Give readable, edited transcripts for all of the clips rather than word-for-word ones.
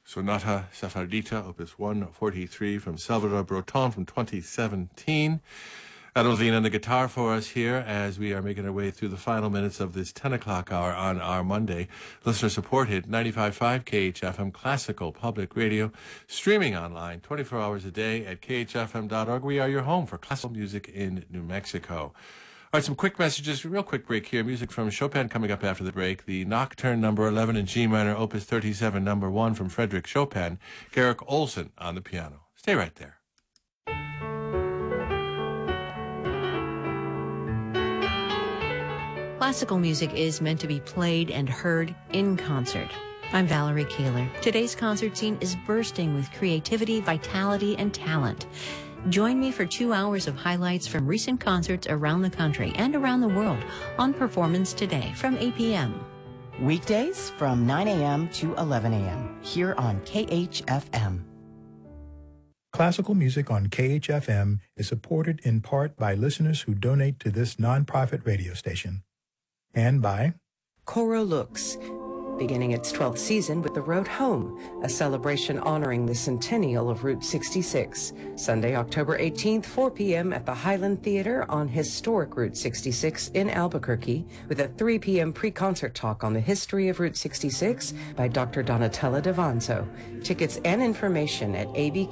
Sonata Sefardita, Opus 143 from Salvador Breton from 2017. Adolzine on the guitar for us here as we are making our way through the final minutes of this 10 o'clock hour on our Monday. Listener-supported 95.5 KHFM Classical Public Radio, streaming online 24 hours a day at khfm.org. We are your home for classical music in New Mexico. All right, some quick messages, real quick break here. Music from Chopin coming up after the break. The Nocturne number 11 in G minor, Opus 37, number 1 from Frederick Chopin. Garrick Olson on the piano. Stay right there. Classical music is meant to be played and heard in concert. I'm Valerie Kaler. Today's concert scene is bursting with creativity, vitality, and talent. Join me for 2 hours of highlights from recent concerts around the country and around the world on Performance Today from 8 p.m. Weekdays from 9 a.m. to 11 a.m. here on KHFM. Classical music on KHFM is supported in part by listeners who donate to this nonprofit radio station. And by Coro Lux, beginning its 12th season with The Road Home, a celebration honoring the centennial of Route 66. Sunday, October 18th, 4 p.m. at the Highland Theater on historic Route 66 in Albuquerque, with a 3 p.m. pre-concert talk on the history of Route 66 by Dr. Donatella Davanzo. Tickets and information at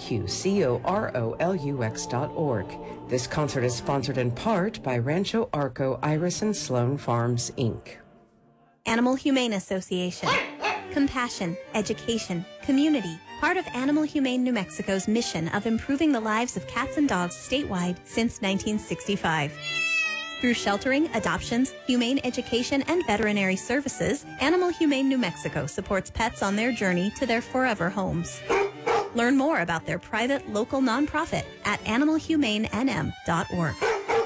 abqcorolux.org. This concert is sponsored in part by Rancho Arco Iris and Sloan Farms, Inc. Animal Humane Association. Compassion, education, community. Part of Animal Humane New Mexico's mission of improving the lives of cats and dogs statewide since 1965. Through sheltering, adoptions, humane education, and veterinary services, Animal Humane New Mexico supports pets on their journey to their forever homes. Learn more about their private local nonprofit at animalhumanenm.org.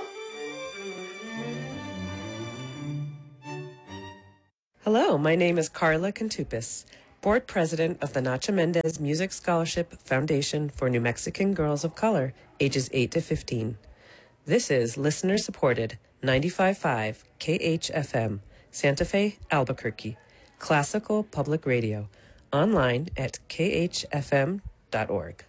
Hello, my name is Carla Contupis, Board President of the Nacha Mendez Music Scholarship Foundation for New Mexican Girls of Color, ages 8 to 15. This is listener-supported 95.5 KHFM, Santa Fe, Albuquerque, Classical Public Radio, online at khfm.org.